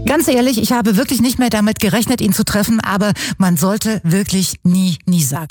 Ganz ehrlich, ich habe wirklich nicht mehr damit gerechnet, ihn zu treffen, aber man sollte wirklich nie sagen.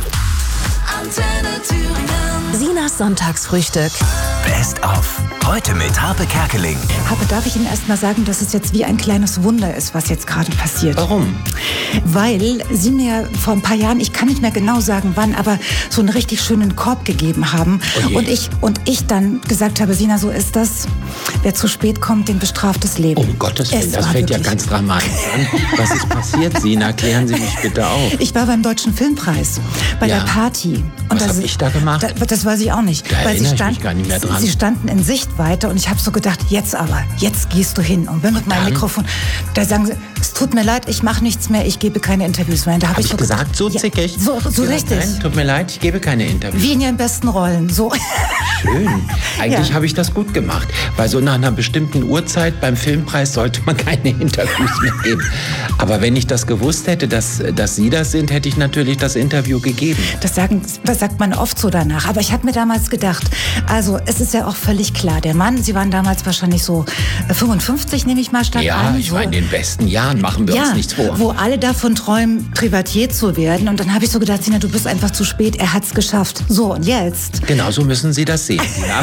Antenne Thüringen. Sinas Sonntagsfrühstück. Best of. Heute mit Harpe Kerkeling. Harpe, darf ich Ihnen erst mal sagen, dass es jetzt wie ein kleines Wunder ist, was jetzt gerade passiert? Warum? Weil Sie mir vor ein paar Jahren, ich kann nicht mehr genau sagen wann, aber so einen richtig schönen Korb gegeben haben. Und ich dann gesagt habe, Sina, so ist das. Wer zu spät kommt, den bestraft das Leben. Um Gottes Willen, das fängt ja ganz dramatisch an. Was ist passiert, Sina? Klären Sie mich bitte auf. Ich war beim Deutschen Filmpreis, bei der Party. Und was habe ich da gemacht? Das weiß ich auch nicht. Da erinnere ich mich gar nicht mehr dran. Sie standen in Sichtweite und ich habe so gedacht, jetzt gehst du hin. Und bin mit meinem Mikrofon, da sagen sie, es tut mir leid, ich mache nichts mehr, ich gebe keine Interviews mehr. Da habe ich so gesagt, so zickig? So richtig. Nein, tut mir leid, ich gebe keine Interviews. Wie in Ihren besten Rollen, so. Schön. Eigentlich habe ich das gut gemacht, weil so nach einer bestimmten Uhrzeit beim Filmpreis sollte man keine Interviews mehr geben. Aber wenn ich das gewusst hätte, dass Sie das sind, hätte ich natürlich das Interview gegeben. Das sagt man oft so danach. Aber ich habe mir damals gedacht, also es ist ja auch völlig klar, der Mann, Sie waren damals wahrscheinlich so 55, nehme ich mal stark an. Ja, ich war in den besten Jahren, machen wir uns nichts vor. Wo alle davon träumen, Privatier zu werden. Und dann habe ich so gedacht, Sina, du bist einfach zu spät, er hat's geschafft. So, und jetzt? Genau so müssen Sie das sehen. Ja.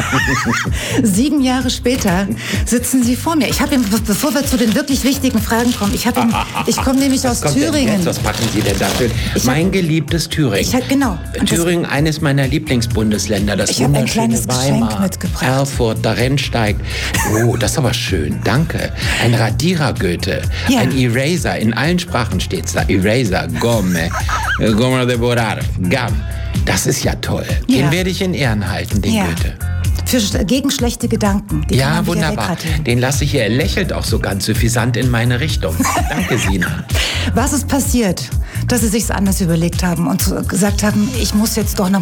7 Jahre später sitzen Sie vor mir. Ich habe ihm, bevor wir zu den wirklich wichtigen Fragen kommen, ich komme nämlich aus Thüringen. Was packen Sie denn dafür? Mein geliebtes Thüringen. Genau. Thüringen, eines meiner Lieblingsbundesländer. Das wunderschöne Weimar, Erfurt, der Rennsteig. Oh, das ist aber schön. Danke. Ein Radierer-Goethe. Ja. Ein Eraser. In allen Sprachen steht's da. Eraser. Gomme. Gomme de Borar. Gam. Das ist ja toll. Ja. Den werde ich in Ehren halten, den Goethe. Gegen schlechte Gedanken. Ja, wunderbar. Den lasse ich hier. Er lächelt auch so ganz suffisant in meine Richtung. Danke, Sina. Was ist passiert, dass Sie sich's anders überlegt haben und gesagt haben, ich muss jetzt doch noch